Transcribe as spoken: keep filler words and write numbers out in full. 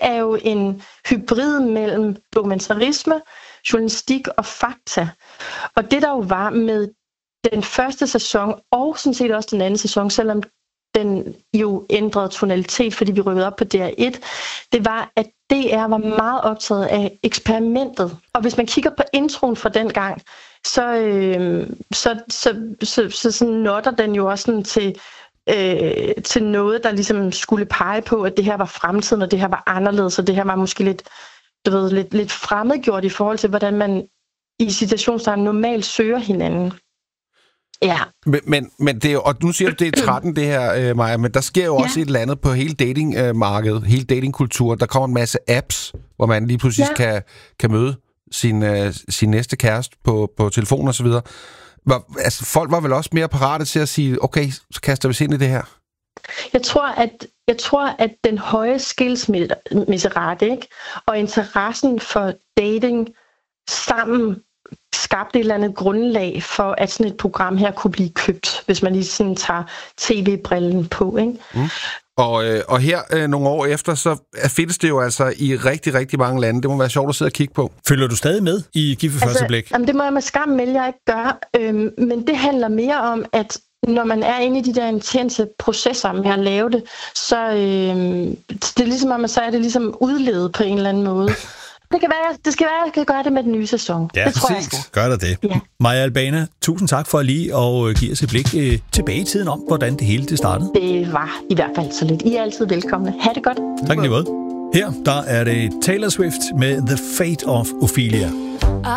er jo en hybrid mellem dokumentarisme, journalistik og fakta. Og det der jo var med den første sæson, og sådan set også den anden sæson, selvom den jo ændrede tonalitet, fordi vi rykkede op på D R et, det var, at D R var meget optaget af eksperimentet. Og hvis man kigger på introen fra den gang, så, øh, så, så, så, så sådan notter den jo også sådan til, øh, til noget, der ligesom skulle pege på, at det her var fremtiden, og det her var anderledes, og det her var måske lidt, du ved, lidt, lidt fremmedgjort i forhold til, hvordan man i situationstegn normalt søger hinanden. Ja. Men, men, men det er, og nu siger du, det er tretten det her, øh, Maja, men der sker jo også ja. et eller andet på hele datingmarkedet, øh, hele datingkulturen. Der kommer en masse apps, hvor man lige pludselig ja. kan, kan møde sin, øh, sin næste kæreste på, på telefon og så videre. Var, altså, folk var vel også mere parate til at sige, okay, så kaster vi os ind i det her? Jeg tror, at, jeg tror, at den høje skilsmisserate, ikke, og interessen for dating sammen skabte et eller andet grundlag for, at sådan et program her kunne blive købt, hvis man lige sådan tager tv-brillen på, ikke? Mm. Og, øh, og her øh, nogle år efter, så findes det jo altså i rigtig, rigtig mange lande. Det må være sjovt at sidde og kigge på. Følger du stadig med i Gift ved første altså, blik? Jamen, det må jeg med skam melde, jeg ikke gør. Øhm, men det handler mere om, at når man er inde i de der intense processer med at lave det, så øhm, det er ligesom, at man så er det ligesom udledet på en eller anden måde. Det kan være, det skal være, jeg kan gøre det med den nye sæson. Ja, det tror præcis. jeg skal. Gør der det. Ja. Maja Albana, tusind tak for lige at give os et blik øh, tilbage i tiden om, hvordan det hele det startede. Det var i hvert fald så lidt. I er altid velkomne. Ha' det godt. Tak lige måde. Her der er det Taylor Swift med The Fate of Ophelia.